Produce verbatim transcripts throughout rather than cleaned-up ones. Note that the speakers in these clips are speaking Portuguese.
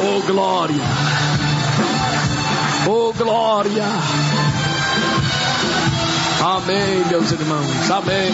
Oh glória, oh glória. Amém, meus irmãos, amém.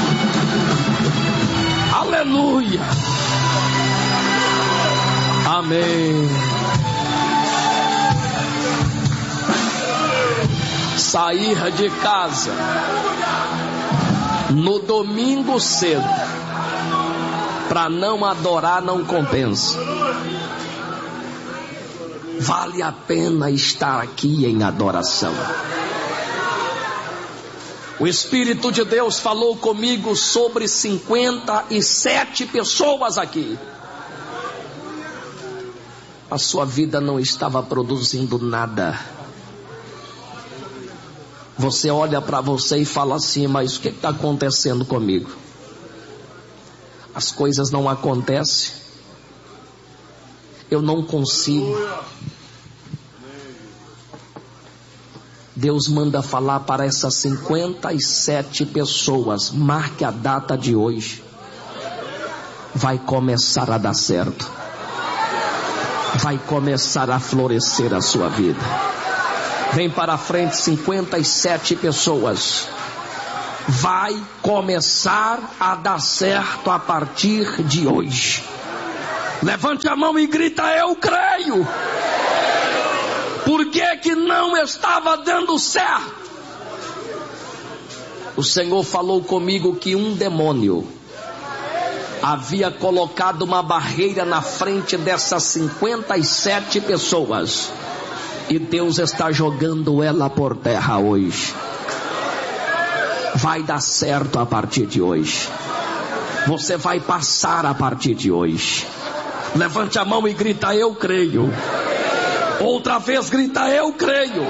Aleluia. Amém. Sair de casa no domingo cedo para não adorar não compensa. Vale a pena estar aqui em adoração. O Espírito de Deus falou comigo sobre cinquenta e sete pessoas aqui. A sua vida não estava produzindo nada. Você olha para você e fala assim: mas o que está acontecendo comigo? As coisas não acontecem. Eu não consigo. Deus manda falar para essas cinquenta e sete pessoas: marque a data de hoje. Vai começar a dar certo. Vai começar a florescer a sua vida. Vem para a frente, cinquenta e sete pessoas. Vai começar a dar certo a partir de hoje. Levante a mão e grita: eu creio. Por que que não estava dando certo? O Senhor falou comigo que um demônio havia colocado uma barreira na frente dessas cinquenta e sete pessoas. E Deus está jogando ela por terra hoje. Vai dar certo a partir de hoje. Você vai passar a partir de hoje. Levante a mão e grita: eu creio. Outra vez grita: eu creio.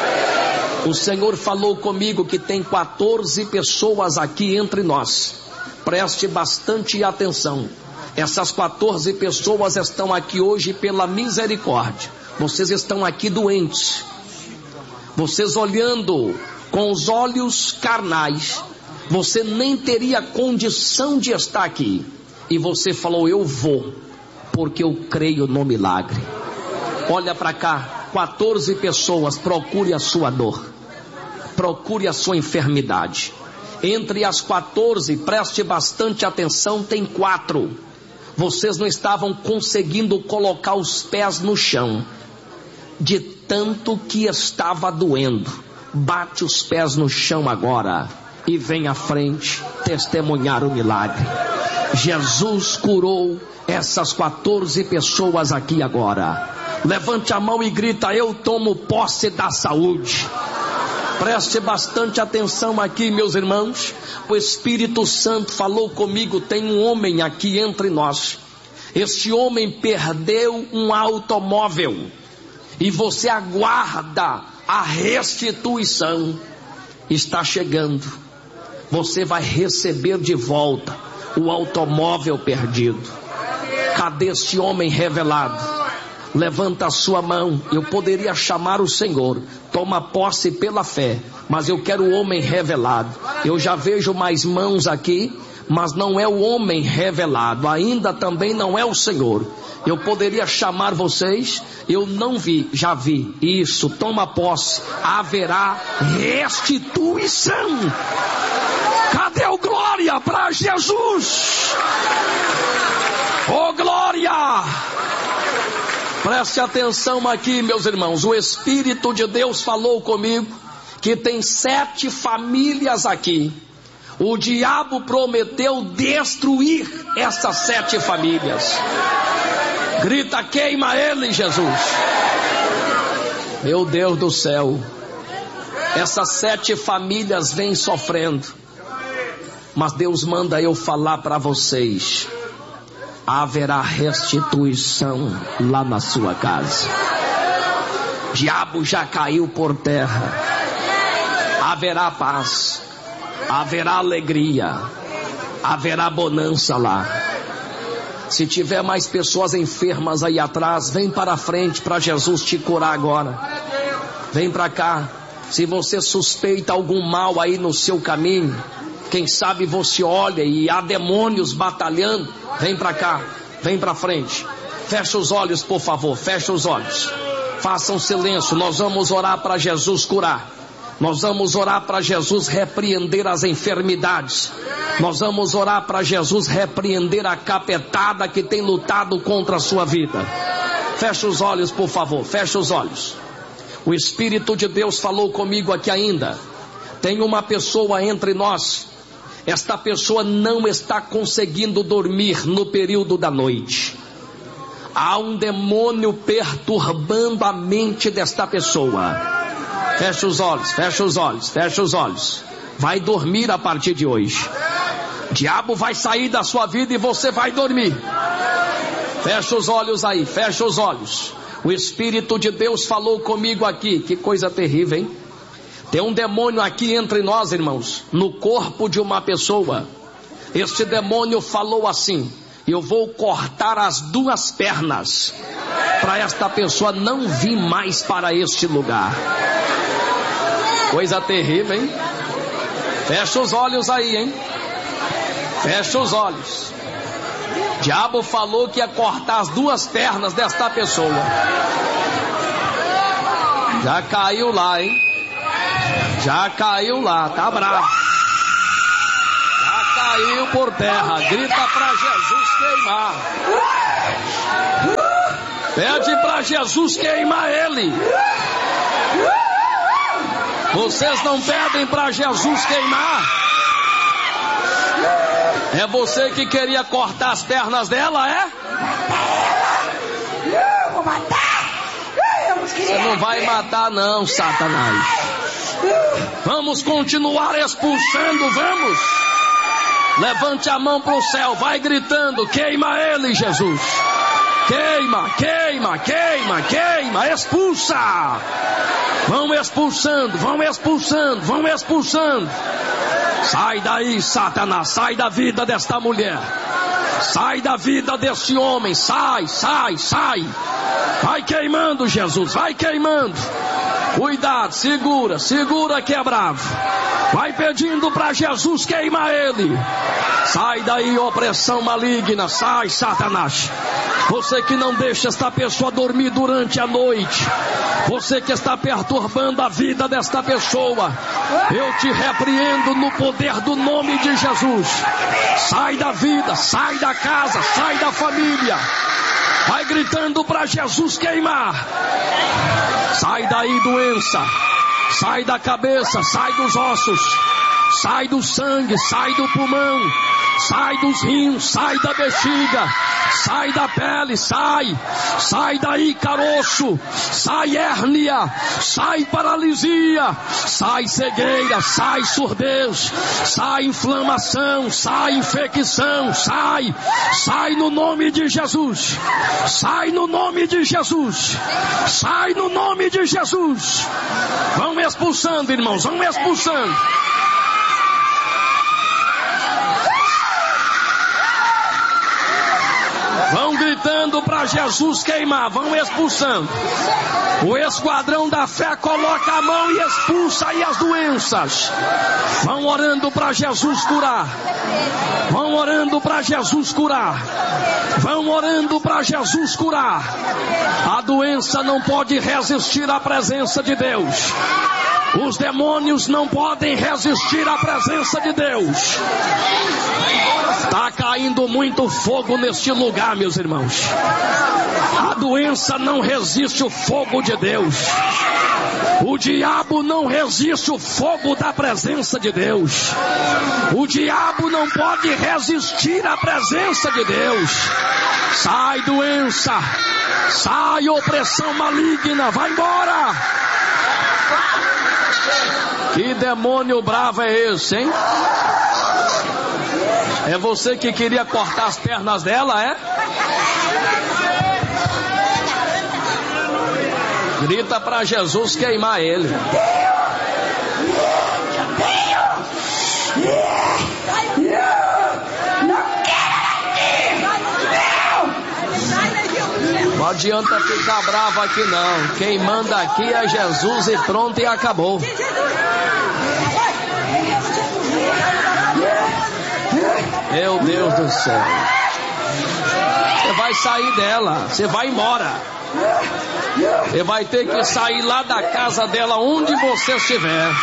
O Senhor falou comigo que tem quatorze pessoas aqui entre nós. Preste bastante atenção. Essas quatorze pessoas estão aqui hoje pela misericórdia. Vocês estão aqui doentes. Vocês olhando com os olhos carnais, você nem teria condição de estar aqui. E você falou: eu vou, porque eu creio no milagre. Olha para cá, quatorze pessoas. Procure a sua dor, procure a sua enfermidade. Entre as quatorze, preste bastante atenção, tem quatro. Vocês não estavam conseguindo colocar os pés no chão, de tanto que estava doendo. Bate os pés no chão agora e vem à frente testemunhar o milagre. Jesus curou essas quatorze pessoas aqui agora. Levante a mão e grita: eu tomo posse da saúde. Preste bastante atenção aqui, meus irmãos. O Espírito Santo falou comigo: tem um homem aqui entre nós. Este homem perdeu um automóvel e você aguarda a restituição. Está chegando. Você vai receber de volta o automóvel perdido. Cadê este homem revelado? Levanta a sua mão. Eu poderia chamar o Senhor. Toma posse pela fé. Mas eu quero o homem revelado. Eu já vejo mais mãos aqui, mas não é o homem revelado. Ainda também não é o Senhor. Eu poderia chamar vocês. Eu não vi, já vi. Isso, toma posse. Haverá restituição. Cadê o glória para Jesus? Oh glória! Preste atenção aqui, meus irmãos. O Espírito de Deus falou comigo que tem sete famílias aqui. O diabo prometeu destruir essas sete famílias. Grita: queima ele, Jesus. Meu Deus do céu. Essas sete famílias vêm sofrendo. Mas Deus manda eu falar para vocês: haverá restituição lá na sua casa. Diabo já caiu por terra. Haverá paz, haverá alegria, haverá bonança lá. Se tiver mais pessoas enfermas aí atrás, vem para a frente para Jesus te curar agora. Vem para cá. Se você suspeita algum mal aí no seu caminho, quem sabe você olha e há demônios batalhando, vem para cá, vem para frente. Fecha os olhos, por favor, fecha os olhos. Façam silêncio, nós vamos orar para Jesus curar. Nós vamos orar para Jesus repreender as enfermidades. Nós vamos orar para Jesus repreender a capetada que tem lutado contra a sua vida. Fecha os olhos, por favor, fecha os olhos. O Espírito de Deus falou comigo aqui ainda. Tem uma pessoa entre nós. Esta pessoa não está conseguindo dormir no período da noite. Há um demônio perturbando a mente desta pessoa. Fecha os olhos, fecha os olhos, fecha os olhos. Vai dormir a partir de hoje. O diabo vai sair da sua vida e você vai dormir. Fecha os olhos aí, fecha os olhos. O Espírito de Deus falou comigo aqui. Que coisa terrível, hein? Tem um demônio aqui entre nós, irmãos, no corpo de uma pessoa. Este demônio falou assim: eu vou cortar as duas pernas para esta pessoa não vir mais para este lugar. Coisa terrível, hein? Fecha os olhos aí, hein? Fecha os olhos. O diabo falou que ia cortar as duas pernas desta pessoa. Já caiu lá, hein? Já caiu lá, tá bravo. Já caiu por terra. Grita pra Jesus queimar. Pede pra Jesus queimar ele. Vocês não pedem pra Jesus queimar? É você que queria cortar as pernas dela, é? Eu vou matar. Você não vai matar não, Satanás. Vamos continuar expulsando, vamos. Levante a mão para o céu, vai gritando: queima ele, Jesus. Queima, queima, queima, queima, expulsa. Vão expulsando, vão expulsando, vão expulsando. Sai daí, Satanás, sai da vida desta mulher. Sai da vida deste homem, sai, sai, sai. Vai queimando, Jesus, vai queimando. Cuidado, segura, segura que é bravo. Vai pedindo para Jesus queimar ele. Sai daí, opressão maligna, sai, Satanás. Você que não deixa esta pessoa dormir durante a noite, você que está perturbando a vida desta pessoa, eu te repreendo no poder do nome de Jesus. Sai da vida, sai da casa, sai da família. Vai gritando para Jesus queimar. Sai daí, doença. Sai da cabeça, sai dos ossos. Sai do sangue, sai do pulmão. Sai dos rins, sai da bexiga. Sai da pele, sai. Sai daí, caroço. Sai hérnia. Sai paralisia. Sai cegueira, sai surdez. Sai inflamação, sai infecção. Sai. Sai no nome de Jesus. Sai no nome de Jesus. Sai no nome de Jesus. Vão expulsando, irmãos, vão expulsando. Vão gritando para Jesus queimar, vão expulsando. O esquadrão da fé coloca a mão e expulsa aí as doenças. Vão orando para Jesus curar. Vão orando para Jesus curar. Vão orando para Jesus curar. A doença não pode resistir à presença de Deus. Os demônios não podem resistir à presença de Deus. Está caindo muito fogo neste lugar, meus irmãos. A doença não resiste o fogo de Deus. O diabo não resiste o fogo da presença de Deus. O diabo não pode resistir à presença de Deus. Sai, doença. Sai, opressão maligna. Vai embora. Que demônio bravo é esse, hein? É você que queria cortar as pernas dela, é? Grita para Jesus queimar ele. Não adianta ficar bravo aqui não. Quem manda aqui é Jesus e pronto, e acabou. Meu Deus do céu. Você vai sair dela, você vai embora. Você vai ter que sair lá da casa dela, onde você estiver.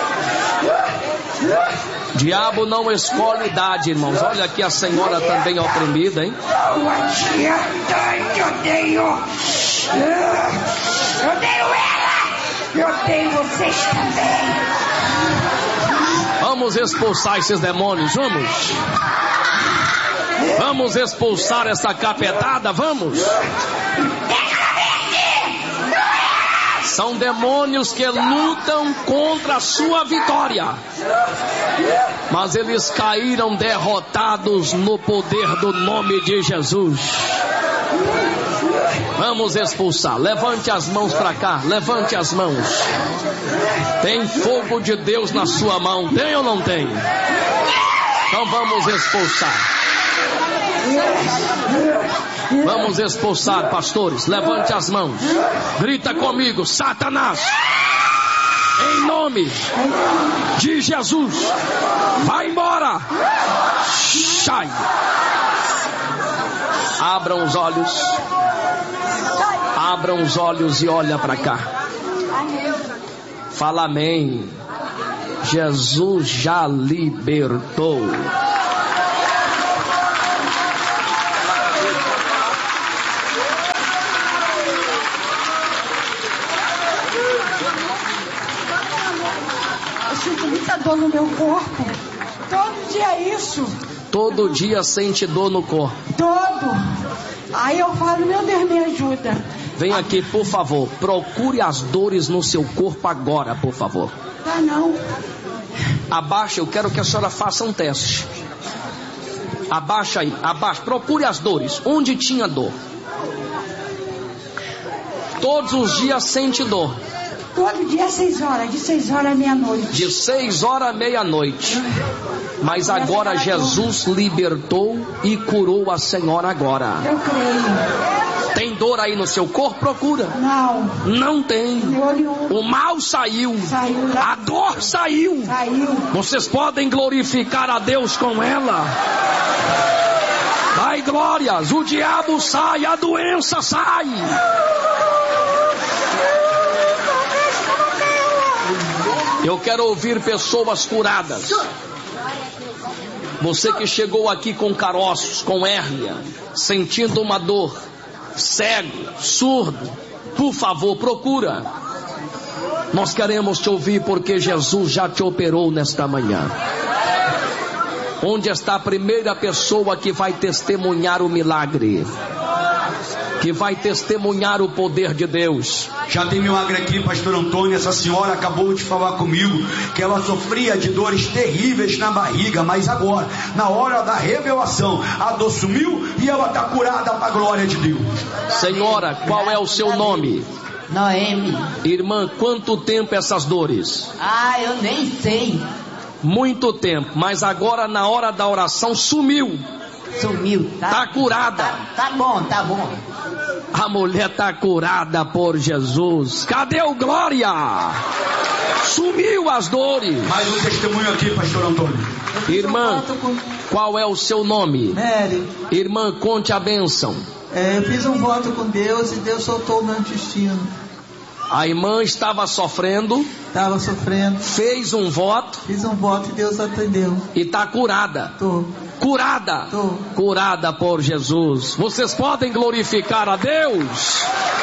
Diabo não escolhe idade, irmãos. Olha aqui a senhora também oprimida, hein? Não adianta, eu odeio. Eu odeio ela. Eu odeio vocês também. Vamos expulsar esses demônios, vamos. Vamos expulsar essa capetada, vamos. São demônios que lutam contra a sua vitória, mas eles caíram derrotados no poder do nome de Jesus. Vamos expulsar. Levante as mãos para cá, levante as mãos. Tem fogo de Deus na sua mão, tem ou não tem? Então vamos expulsar. Vamos expulsar, pastores. Levante as mãos. Grita comigo: Satanás, em nome de Jesus, vai embora. Sai. Abram os olhos. Abram os olhos e olha para cá. Fala amém. Jesus já libertou. Dor no meu corpo. Todo dia é isso. Todo dia sente dor no corpo. Todo. Aí eu falo: meu Deus, me ajuda. Vem aqui, por favor. Procure as dores no seu corpo agora, por favor. Ah, não. Abaixa, eu quero que a senhora faça um teste. Abaixa aí, abaixa. Procure as dores. Onde tinha dor? Todos os dias sente dor. Todo dia às seis horas, de seis horas à meia-noite. De seis horas à meia-noite. Mas agora Jesus libertou e curou a senhora agora. Eu creio. Tem dor aí no seu corpo? Procura. Não. Não tem. O mal saiu. Saiu. A dor saiu. Saiu. Vocês podem glorificar a Deus com ela. Dai glórias. O diabo sai, a doença sai. Eu quero ouvir pessoas curadas. Você que chegou aqui com caroços, com hérnia, sentindo uma dor, cego, surdo, por favor, procura. Nós queremos te ouvir porque Jesus já te operou nesta manhã. Onde está a primeira pessoa que vai testemunhar o milagre? Que vai testemunhar o poder de Deus. Já tem milagre aqui, pastor Antônio. Essa senhora acabou de falar comigo que ela sofria de dores terríveis na barriga, mas agora, na hora da revelação, a dor sumiu e ela está curada para a glória de Deus. Senhora, qual é o seu nome? Noemi. Irmã, quanto tempo essas dores? Ah, eu nem sei. Muito tempo, mas agora na hora da oração sumiu. Sumiu, tá? Tá curada. Tá, tá bom, tá bom. A mulher tá curada por Jesus. Cadê o glória? Sumiu as dores. Mais um testemunho aqui, pastor Antônio. Irmã, qual é o seu nome? Mary. Irmã, conte a bênção. É, eu fiz um voto com Deus e Deus soltou o meu intestino. A irmã estava sofrendo. Estava sofrendo. Fez um voto. Fiz um voto e Deus atendeu. E está curada. Tô. Curada. Tô. Curada por Jesus. Vocês podem glorificar a Deus?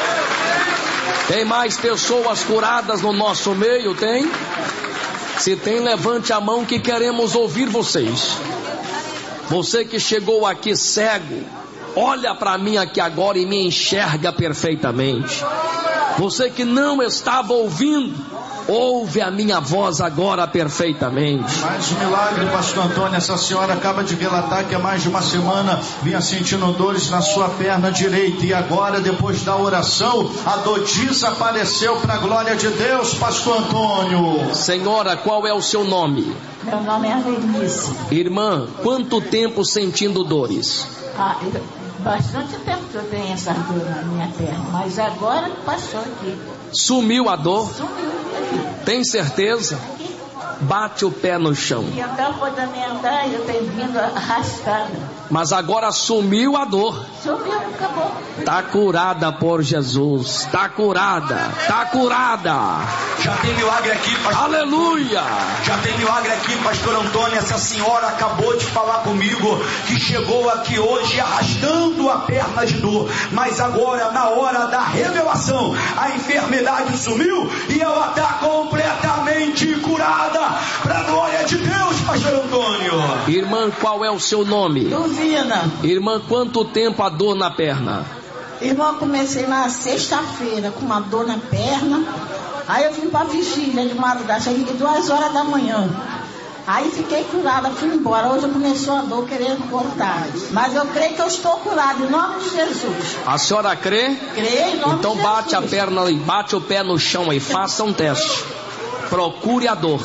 Tem mais pessoas curadas no nosso meio? Tem? Se tem, levante a mão que queremos ouvir vocês. Você que chegou aqui cego, olha para mim aqui agora e me enxerga perfeitamente. Você que não estava ouvindo, ouve a minha voz agora perfeitamente. Mais um milagre, pastor Antônio. Essa senhora acaba de relatar que há mais de uma semana vinha sentindo dores na sua perna direita. E agora, depois da oração, a dor desapareceu para a glória de Deus, pastor Antônio. Senhora, qual é o seu nome? Meu nome é Avelinice. Irmã, quanto tempo sentindo dores? Ah, eu, bastante tempo que eu tenho essa dor na minha perna, mas agora passou aqui. Sumiu a dor? Sumiu. Tem certeza? Bate o pé no chão. E até podendo andar, eu tenho vindo arrastada. Mas agora sumiu a dor. Sumiu, acabou. Está curada por Jesus. Está curada. Está curada. Já tem milagre aqui, pastor. Aleluia. Já tem milagre aqui, pastor Antônio. Essa senhora acabou de falar comigo que chegou aqui hoje arrastando a perna de dor. Mas agora, na hora da revelação, a enfermidade sumiu e ela está completamente curada. Para a glória de Deus, pastor Antônio. Irmã, qual é o seu nome? Duvina. Irmã, quanto tempo a dor na perna? Irmão, comecei na sexta-feira com uma dor na perna. Aí eu vim para vigília de madrugada, cheguei duas horas da manhã. Aí fiquei curada, fui embora. Hoje começou a dor querendo cortar. Mas eu creio que eu estou curada, em nome de Jesus. A senhora crê? Creio em nome então de Jesus. Então bate a perna e bate o pé no chão e faça um teste. Procure a dor.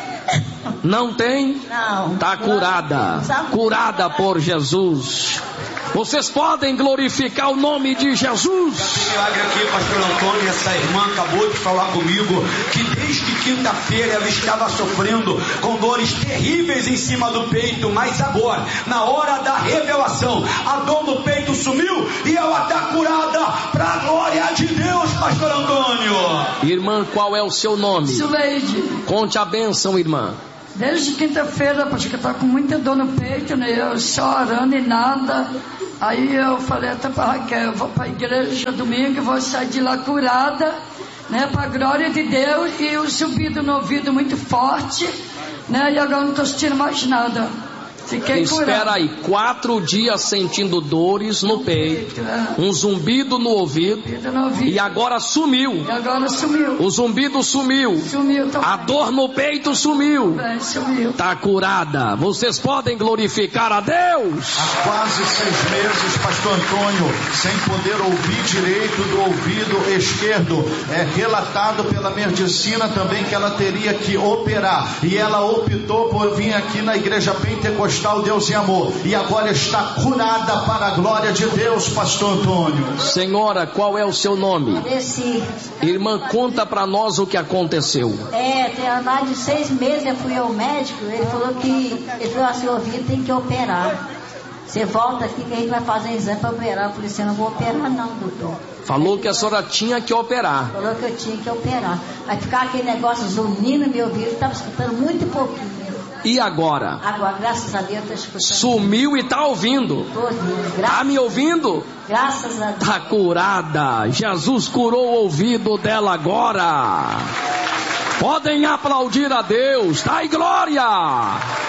Não tem? Não. Está curada. Curada por Jesus. Vocês podem glorificar o nome de Jesus. Já tem milagre aqui, pastor Antônio. Essa irmã acabou de falar comigo que desde quinta-feira ela estava sofrendo com dores terríveis em cima do peito. Mas agora, na hora da revelação, a dor no peito sumiu e ela está curada para a glória de Deus, pastor Antônio. Irmã, qual é o seu nome? Suleide. Conte a bênção, irmã. Desde quinta-feira, porque eu estava com muita dor no peito, né? Eu chorando e nada. Aí eu falei até para Raquel, eu vou para a igreja domingo, vou sair de lá curada, né? Para a glória de Deus. E o zumbido no ouvido muito forte, né? E agora não estou sentindo mais nada. Fiquei Espera curada. aí, quatro dias sentindo dores no peito, um zumbido no ouvido, no ouvido. E agora sumiu. E agora sumiu. O zumbido sumiu. Sumiu. Tô... A dor no peito sumiu. É, sumiu. Está curada. Vocês podem glorificar a Deus. Há quase seis meses, pastor Antônio, sem poder ouvir direito do ouvido esquerdo. É relatado pela medicina também que ela teria que operar. E ela optou por vir aqui na igreja pentecostal Deus e Amor, e agora está curada para a glória de Deus, pastor Antônio. Senhora, qual é o seu nome? Desci. Irmã, conta para nós o que aconteceu. É, tem mais de seis meses eu fui ao médico, ele falou que, ele falou assim, ouvido tem que operar. Você volta aqui que a gente vai fazer um exame para operar. Eu falei assim, eu não vou operar não, doutor. Falou que a senhora tinha que operar. Falou que eu tinha que operar. Aí ficava aquele negócio zunindo no meu ouvido, estava escutando muito pouquinho. E agora? Agora, graças a Deus, estou escutando. Sumiu e está ouvindo. Estou ouvindo. Gra... Tá me ouvindo? Graças a Deus. Está curada. Jesus curou o ouvido dela agora. Podem aplaudir a Deus. Dai glória.